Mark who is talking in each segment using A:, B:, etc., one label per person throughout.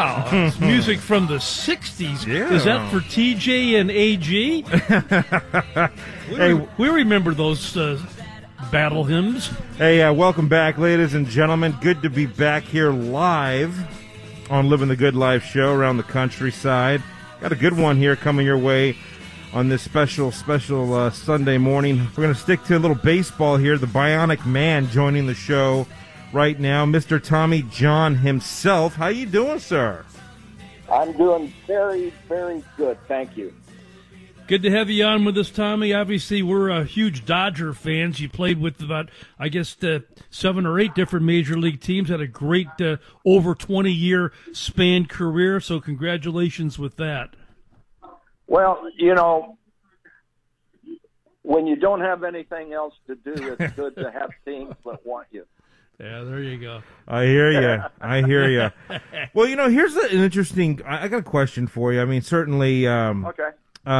A: Wow, it's music from the 60s.
B: Yeah.
A: Is that for TJ and AG? We remember those battle hymns.
B: Hey, welcome back, ladies and gentlemen. Good to be back here live on Living the Good Life show around the countryside. Got a good one here coming your way on this special Sunday morning. We're going to stick to a little baseball here. The Bionic Man joining the show right now, Mr. Tommy John himself. How you doing, sir?
C: I'm doing very, very good. Thank you.
A: Good to have you on with us, Tommy. Obviously, we're huge Dodger fans. You played with about, 7 or 8 different major league teams. Had a great over 20-year span career, so congratulations with that.
C: Well, when you don't have anything else to do, it's good to have teams that want you.
A: Yeah, there you go.
B: I hear you. Well, here's an interesting. I got a question for you. I mean, certainly.
C: Okay.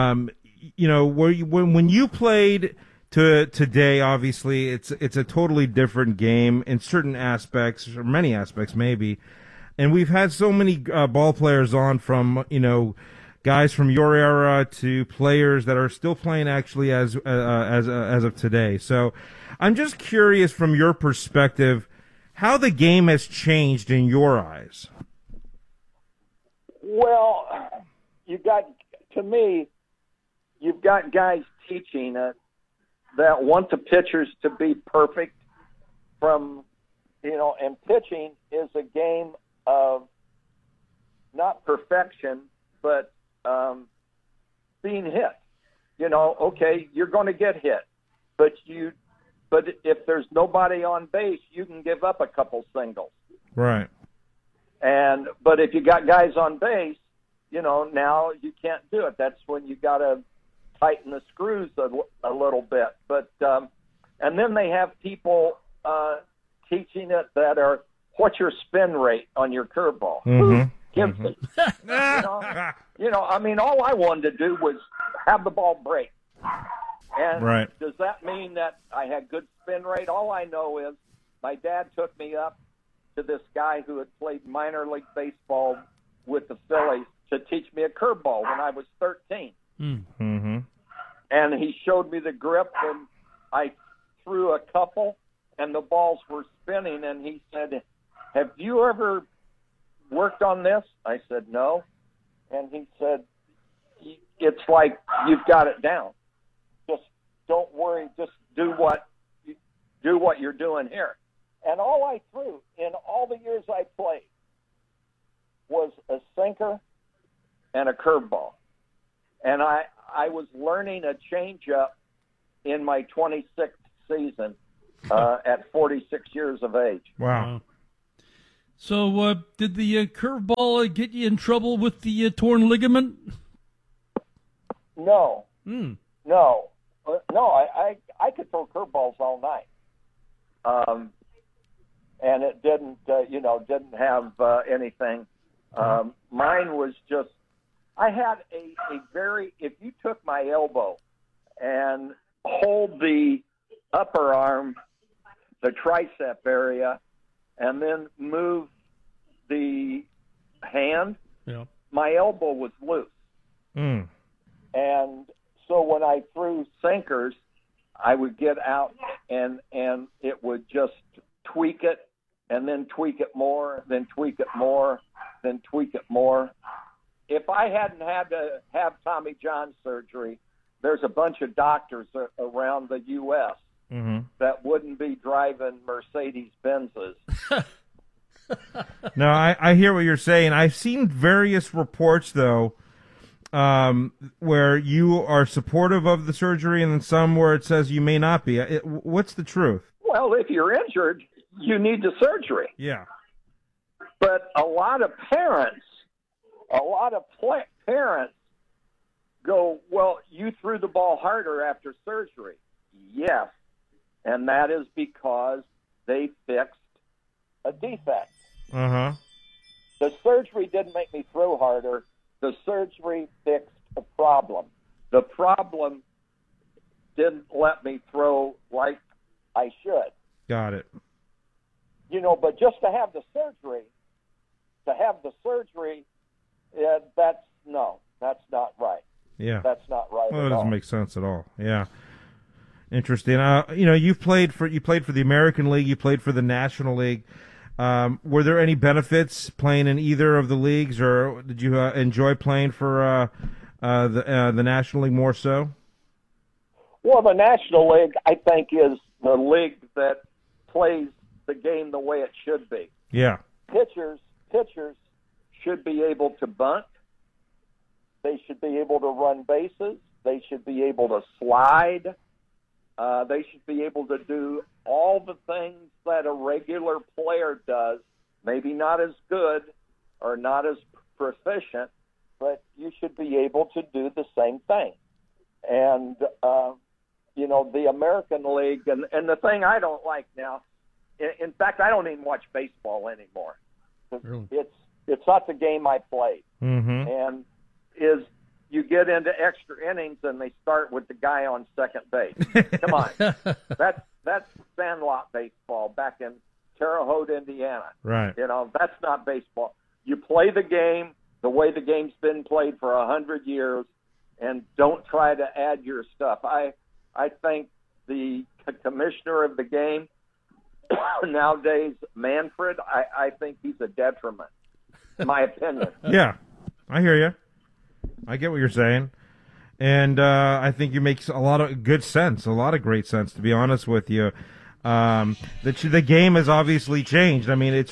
B: When you played to today, obviously it's a totally different game in certain aspects, or many aspects maybe. And we've had so many ball players on from guys from your era to players that are still playing actually as of today. So I'm just curious from your perspective how the game has changed in your eyes.
C: Well, you've got guys teaching it that want the pitchers to be perfect and pitching is a game of not perfection, but being hit. Okay, you're going to get hit, but if there's nobody on base, you can give up a couple singles.
B: Right.
C: But if you got guys on base, now you can't do it. That's when you got to tighten the screws a little bit. But and then they have people teaching it that are, what's your spin rate on your curveball?
B: Mm-hmm.
C: All I wanted to do was have the ball break. And
B: right.
C: Does that mean that I had good spin rate? All I know is my dad took me up to this guy who had played minor league baseball with the Phillies to teach me a curveball when I was 13.
B: Mm-hmm.
C: And he showed me the grip, and I threw a couple, and the balls were spinning, and he said, have you ever worked on this? I said, no. And he said, it's like you've got it down. Just don't worry. Just do what you're doing here. And all I threw in all the years I played was a sinker and a curveball. And I was learning a changeup in my 26th season at 46 years of age.
B: Wow.
A: So did the curveball get you in trouble with the torn ligament?
C: No. No. I could throw curveballs all night. And it didn't have anything. Mine was just, I had a very, if you took my elbow and hold the upper arm, the tricep area, and then move the hand, my elbow was loose.
B: Mm.
C: And so when I threw sinkers, I would get out and it would just tweak it, and then tweak it more, then tweak it more, then tweak it more. If I hadn't had to have Tommy John surgery, there's a bunch of doctors around the U.S.
B: Mm-hmm.
C: that wouldn't be driving Mercedes-Benzes.
B: No, I hear what you're saying. I've seen various reports, though, where you are supportive of the surgery, and then some where it says you may not be. What's the truth?
C: Well, if you're injured, you need the surgery.
B: Yeah.
C: But a lot of parents go, well, you threw the ball harder after surgery. Yes, and that is because they fixed a defect.
B: Uh-huh.
C: The surgery didn't make me throw harder. The surgery fixed a problem. The problem didn't let me throw like I should.
B: Got it.
C: But just to have the surgery to have the surgery, that's not right.
B: Yeah.
C: That's not right
B: Well,
C: at
B: that doesn't
C: all.
B: make sense at all. Yeah. Interesting. You played for the American League. You played for the National League. Were there any benefits playing in either of the leagues, or did you enjoy playing for the National League more so?
C: Well, the National League, I think, is the league that plays the game the way it should be.
B: Yeah.
C: Pitchers should be able to bunt. They should be able to run bases. They should be able to slide. They should be able to do all the things that a regular player does, maybe not as good or not as proficient, but you should be able to do the same thing. And, the American League, and the thing I don't like now, in fact, I don't even watch baseball anymore.
A: Really?
C: It's not the game I played.
B: Mm-hmm.
C: And you get into extra innings and they start with the guy on second base. Come on. That's Sandlot baseball back in Terre Haute, Indiana.
B: Right.
C: That's not baseball. You play the game the way the game's been played for 100 years, and don't try to add your stuff. I think the commissioner of the game nowadays, Manfred, I think he's a detriment, in my opinion.
B: Yeah, I hear you. I get what you're saying. And I think you make a lot of good sense, a lot of great sense, to be honest with you. The game has obviously changed. I mean, it's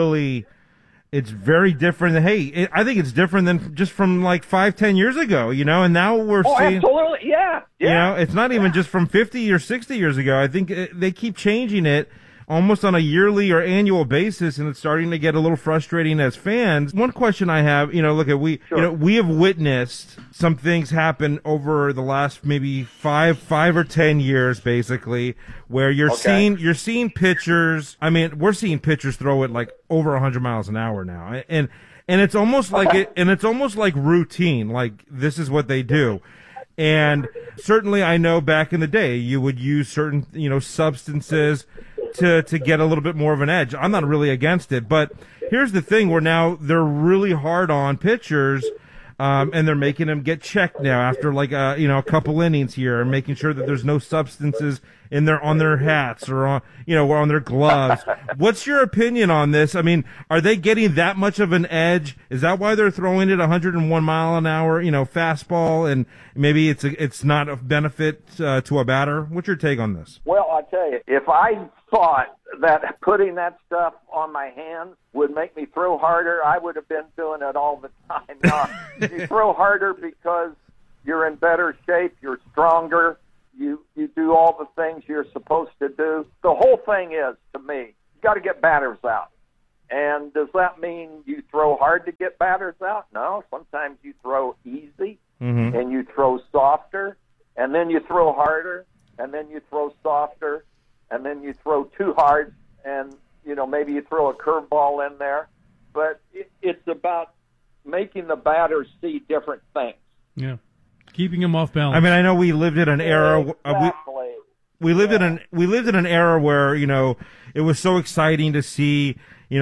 B: very different. I think it's different than just from like 5-10 years ago, and now we're seeing.
C: Absolutely, yeah.
B: It's not even just from 50 or 60 years ago. I think they keep changing it almost on a yearly or annual basis, and it's starting to get a little frustrating as fans. One question I have, we have witnessed some things happen over the last maybe five or 10 years, basically, where you're seeing pitchers. I mean, we're seeing pitchers throw it like over 100 miles an hour now, and it's almost like it's almost like routine. Like this is what they do. And certainly, I know back in the day, you would use certain, substances to get a little bit more of an edge. I'm not really against it, but here's the thing: where now they're really hard on pitchers, and they're making them get checked now after like a couple innings here, and making sure that there's no substances on their hats or on their gloves. What's your opinion on this? I mean, are they getting that much of an edge? Is that why they're throwing it 101 mile an hour, fastball, and maybe it's not a benefit to a batter? What's your take on this?
C: Well, I tell you, if I thought that putting that stuff on my hands would make me throw harder, I would have been doing it all the time. Now, you throw harder because you're in better shape, you're stronger, you do all the things you're supposed to do. The whole thing is, to me, you got to get batters out. And does that mean you throw hard to get batters out? No, sometimes you throw easy, and you throw softer, and then you throw harder, and then you throw softer, and then you throw too hard, and maybe you throw a curveball in there. But it's about making the batters see different things.
A: Yeah, keeping them off balance.
B: I mean, I know we lived in an era.
C: Exactly.
B: We lived in an era where it was so exciting to see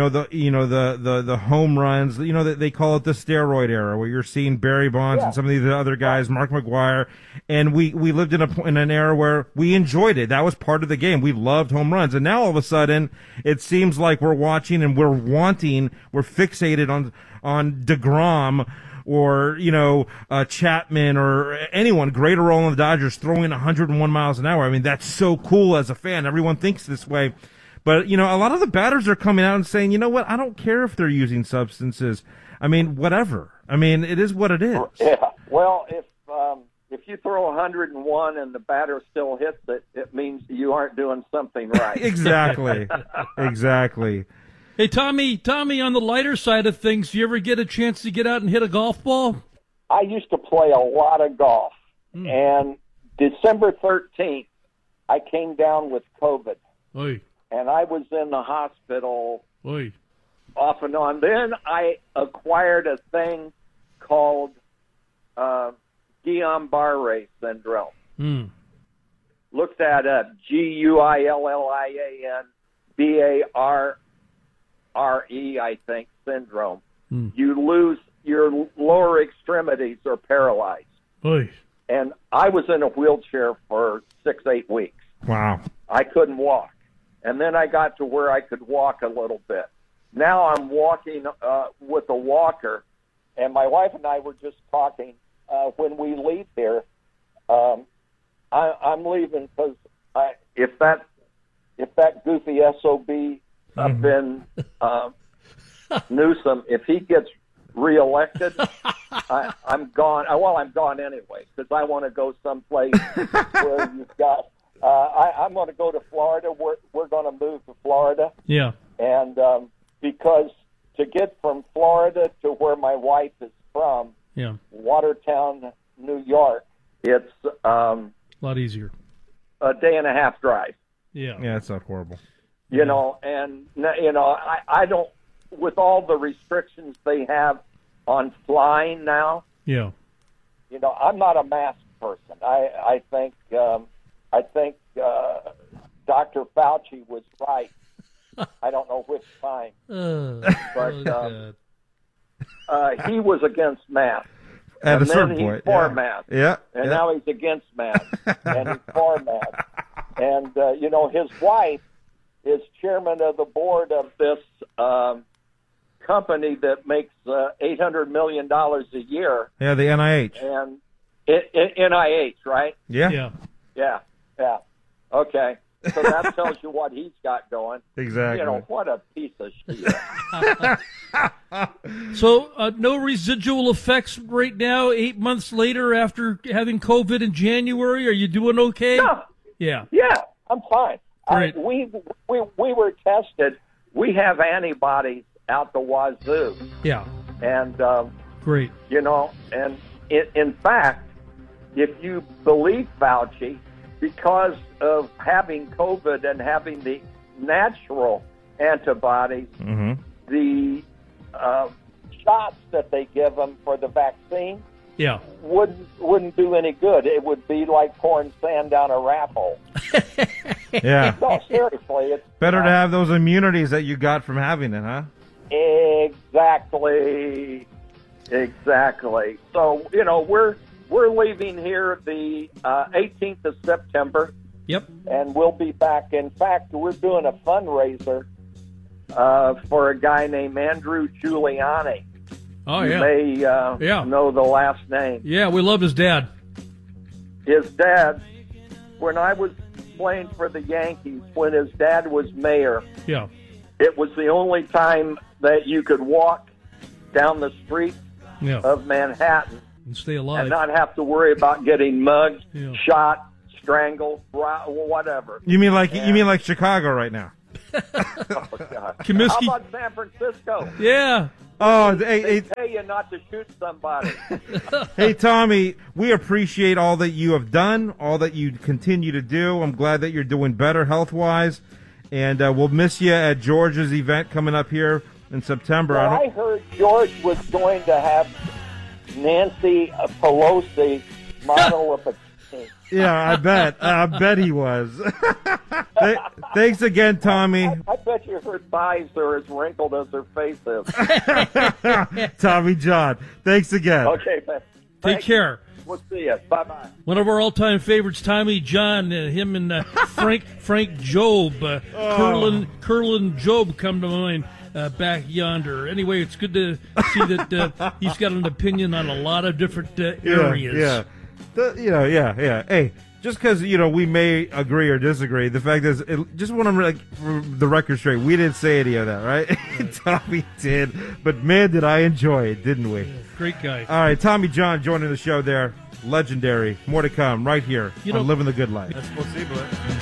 B: the home runs. They call it the steroid era, where you're seeing Barry Bonds and some of these other guys, Mark McGwire, and we lived in an era where we enjoyed it. That was part of the game. We loved home runs, and now all of a sudden it seems like we're watching and we're fixated on DeGrom or Chapman or anyone, greater role in the Dodgers throwing 101 miles an hour. I mean, that's so cool as a fan. Everyone thinks this way. But, a lot of the batters are coming out and saying, you know what, I don't care if they're using substances. I mean, whatever. I mean, it is what it is.
C: Yeah. Well, if you throw 101 and the batter still hits it, it means you aren't doing something right.
B: Exactly. Exactly.
A: Hey, Tommy, on the lighter side of things, do you ever get a chance to get out and hit a golf ball?
C: I used to play a lot of golf. And December 13th, I came down with COVID.
A: Oy.
C: And I was in the hospital
A: Oy.
C: off and on. Then I acquired a thing called Guillain-Barré syndrome. Look that up, Guillianbarré. RE, I think, syndrome. You lose your lower extremities are paralyzed.
A: Oy.
C: And I was in a wheelchair for 6-8 weeks.
B: Wow.
C: I couldn't walk. And then I got to where I could walk a little bit. Now I'm walking with a walker, and my wife and I were just talking when we leave here. I'm leaving because if that goofy SOB up in Newsom, if he gets reelected, I'm gone. Well, I'm gone anyway because I want to go someplace where you've got. I'm going to go to Florida. We're going to move to Florida.
A: Yeah.
C: And because to get from Florida to where my wife is from,
A: Yeah.
C: Watertown, New York, it's
A: A lot easier.
C: a day and a half drive.
A: Yeah.
B: Yeah, it's not horrible.
C: You know, and I don't. With all the restrictions they have on flying now,
A: Yeah.
C: I'm not a mask person. I think Dr. Fauci was right. I don't know which time, but he was against masks.
B: At
C: And
B: a certain
C: then he's
B: point.
C: for
B: yeah.
C: masks.
B: Yeah.
C: And
B: yeah.
C: now he's against masks, and he's for masks. And, his wife is chairman of the board of this company that makes $800 million a year.
B: Yeah, the NIH.
C: And NIH, right?
B: Yeah.
A: Yeah.
C: Yeah. Okay. So that tells you what he's got going.
B: Exactly.
C: What a piece of shit.
A: So, no residual effects right now, 8 months later after having COVID in January? Are you doing okay?
C: No.
A: Yeah.
C: Yeah, I'm fine.
A: Great.
C: We were tested. We have antibodies out the wazoo.
A: Yeah.
C: And,
A: Great.
C: and in fact, if you believe Fauci, because of having COVID and having the natural antibodies,
B: Mm-hmm.
C: the shots that they give them for the vaccine
A: Yeah.
C: wouldn't do any good. It would be like pouring sand down a rat hole.
B: Yeah.
C: No, seriously, it's
B: Better to have those immunities that you got from having it, huh?
C: Exactly. So we're leaving here the 18th of September.
A: Yep.
C: And we'll be back. In fact, we're doing a fundraiser for a guy named Andrew Giuliani.
A: Oh,
C: You
A: yeah.
C: may
A: Yeah.
C: know the last name.
A: Yeah, we love his dad.
C: His dad, when I was playing for the Yankees, when his dad was mayor,
A: Yeah.
C: it was the only time that you could walk down the street
A: Yeah.
C: of Manhattan
A: And stay alive.
C: and not have to worry about getting mugged,
A: Yeah.
C: shot, strangled, whatever.
B: You mean like Chicago right now?
C: Oh, God. How
A: Comiskey.
C: about San Francisco?
A: Yeah.
B: Oh,
C: They
B: hey,
C: pay you not to shoot somebody.
B: hey, Tommy, we appreciate all that you have done, all that you continue to do. I'm glad that you're doing better health-wise, and we'll miss you at George's event coming up here in September.
C: Well, I heard George was going to have Nancy Pelosi model of a king.
B: Yeah, I bet he was. Thanks again, Tommy.
C: I bet you her thighs are as wrinkled as her face is.
B: Tommy John. Thanks again.
C: Okay, man.
A: Take
C: Thanks.
A: care.
C: We'll see you. Bye-bye.
A: One of our all-time favorites, Tommy John, him and Frank Job, Curlin Job come to mind back yonder. Anyway, it's good to see that he's got an opinion on a lot of different areas.
B: Yeah. Yeah. Hey, just because we may agree or disagree, the fact is, just want to for the record straight, we didn't say any of that, right? Tommy did, but man, did I enjoy it, didn't we?
A: Great guy.
B: All right, Tommy John joining the show there, legendary. More to come right here on Living the Good Life.
A: That's possible.